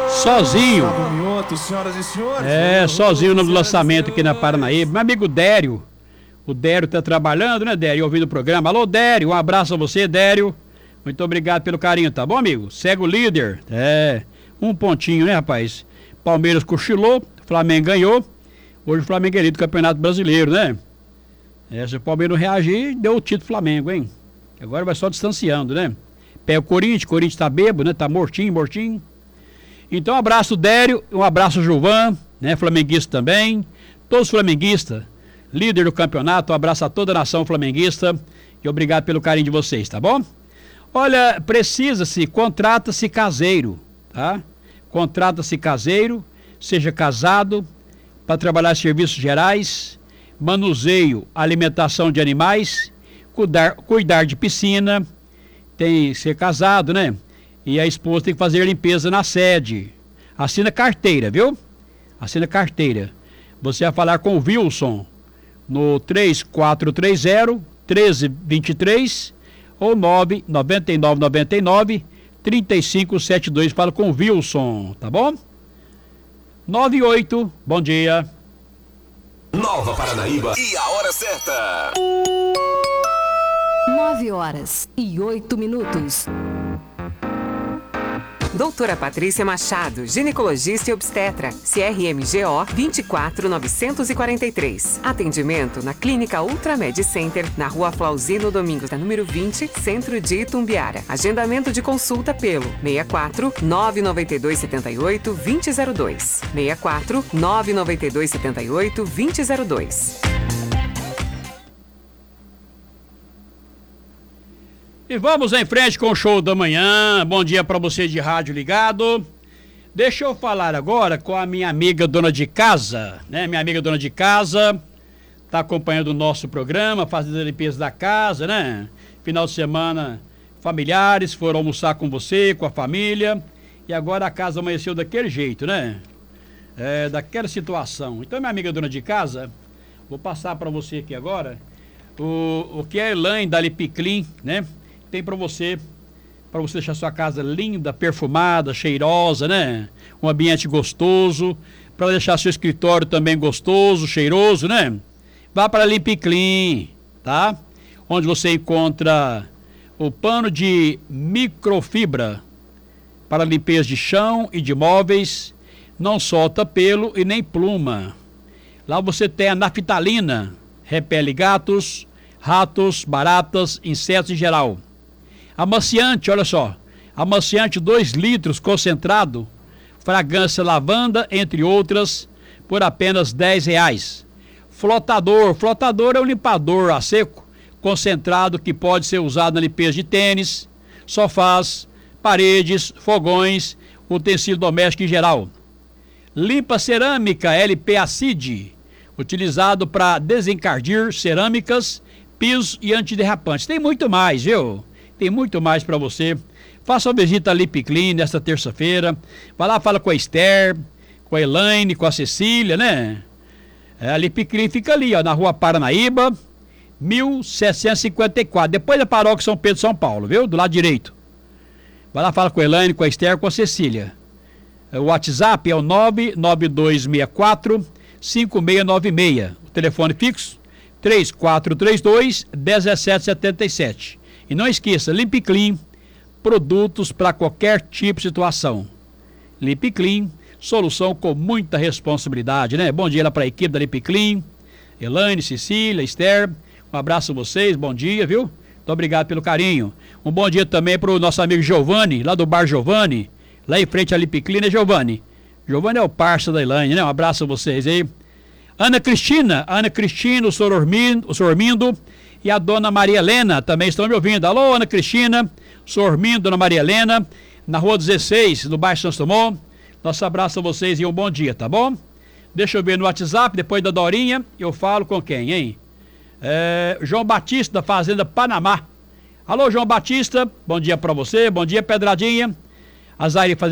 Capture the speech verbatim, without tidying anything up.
Sozinho. Senhoras e senhores. É, sozinho no lançamento aqui na Paranaíba. Meu amigo Dério. O Dério tá trabalhando, né, Dério? Ouvindo o programa. Alô, Dério. Um abraço a você, Dério. Muito obrigado pelo carinho, tá bom, amigo? Segue o líder. É, um pontinho, né, rapaz? Palmeiras cochilou, Flamengo ganhou. Hoje o Flamengo é líder do Campeonato Brasileiro, né? É, se o Palmeiras não reagir, deu o título Flamengo, hein? Agora vai só distanciando, né? Pega o Corinthians, o Corinthians tá bêbado, né? Tá mortinho, mortinho. Então, um abraço, Dério, um abraço, Gilvan, né? Flamenguista também. Todos flamenguistas, líder do campeonato, um abraço a toda a nação flamenguista e obrigado pelo carinho de vocês, tá bom? Olha, precisa-se, contrata-se caseiro, tá? Contrata-se caseiro, seja casado, para trabalhar em serviços gerais, manuseio, alimentação de animais, cuidar, cuidar de piscina, tem que ser casado, né? E a esposa tem que fazer limpeza na sede. Assina carteira, viu? Assina carteira. Você vai falar com o Wilson no três quatro três zero, um três dois três ou nove nove nove nove nove, três cinco sete dois. Fala com o Wilson, tá bom? nove e oito, bom dia. Nova Paranaíba e a hora certa. nove horas e oito minutos. Doutora Patrícia Machado, ginecologista e obstetra, C R M G O vinte e quatro novecentos e quarenta e três. Atendimento na Clínica Ultramed Center, na Rua Flauzino Domingos, da número vinte, Centro de Itumbiara. Agendamento de consulta pelo seis quatro nove nove dois sete oito dois zero zero dois. seis quatro nove nove dois sete oito dois zero zero dois. E vamos em frente com o show da manhã. Bom dia para você de rádio ligado. Deixa eu falar agora com a minha amiga dona de casa, né? Minha amiga dona de casa tá acompanhando o nosso programa, fazendo a limpeza da casa, né? Final de semana, familiares foram almoçar com você, com a família, e agora a casa amanheceu daquele jeito, né? É, daquela situação. Então, minha amiga dona de casa, vou passar para você aqui agora o, o que a Elaine da Lipiclean, né? Tem para você, para você deixar sua casa linda, perfumada, cheirosa, né? Um ambiente gostoso, para deixar seu escritório também gostoso, cheiroso, né? Vá para a Lipiclean, tá? Onde você encontra o pano de microfibra para limpeza de chão e de móveis, não solta pelo e nem pluma. Lá você tem a naftalina, repele gatos, ratos, baratas, insetos em geral. Amaciante, olha só, amaciante dois litros concentrado, fragrância lavanda, entre outras, por apenas dez reais. Flotador, flotador é um limpador a seco, concentrado que pode ser usado na limpeza de tênis, sofás, paredes, fogões, utensílio doméstico em geral. Limpa cerâmica L P Acid, utilizado para desencardir cerâmicas, pisos e antiderrapantes. Tem muito mais, viu? Tem muito mais para você. Faça uma visita à Lipiclean nesta terça-feira. Vai lá, fala com a Esther, com a Elaine, com a Cecília, né? É, a Lipiclean fica ali, ó, na Rua Paranaíba, mil setecentos e cinquenta e quatro, depois da Paróquia São Pedro, São Paulo, viu? Do lado direito. Vai lá, fala com a Elaine, com a Esther, com a Cecília. O WhatsApp é o nove nove dois seis quatro cinco seis nove seis. O telefone fixo três quatro três dois um sete sete sete. E não esqueça, Lipiclean, produtos para qualquer tipo de situação. Lipiclean, solução com muita responsabilidade, né? Bom dia lá para a equipe da Lipiclean, Elaine, Cecília, Esther, um abraço a vocês, bom dia, viu? Muito obrigado pelo carinho. Um bom dia também para o nosso amigo Giovanni, lá do Bar Giovanni, lá em frente à Lipiclean, né, Giovanni? Giovanni é o parceiro da Elaine, né? Um abraço a vocês aí. Ana Cristina, Ana Cristina, o senhor Ormindo, o senhor Ormindo e a dona Maria Helena também estão me ouvindo. Alô, Ana Cristina, o senhor Ormindo, dona Maria Helena, na rua dezesseis, no bairro Santos Dumont. Nosso abraço a vocês e um bom dia, tá bom? Deixa eu ver no WhatsApp, depois da Dorinha, eu falo com quem, hein? É, João Batista, da Fazenda Panamá. Alô, João Batista, bom dia pra você, bom dia, Pedradinha. A Zaire